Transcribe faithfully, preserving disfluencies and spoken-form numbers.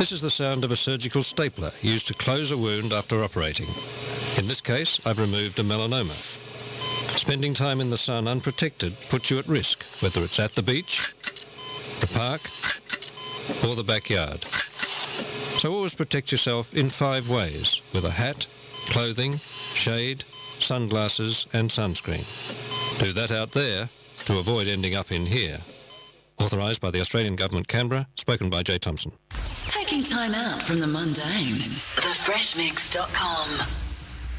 This is the sound of a surgical stapler used to close a wound after operating. In this case, I've removed a melanoma. Spending time in the sun unprotected puts you at risk, whether it's at the beach, the park, or the backyard. So always protect yourself in five ways, with a hat, clothing, shade, sunglasses and sunscreen. Do that out there to avoid ending up in here. Authorised by the Australian Government, Canberra, spoken by Jay Thompson. Taking time out from the mundane. the fresh mix dot com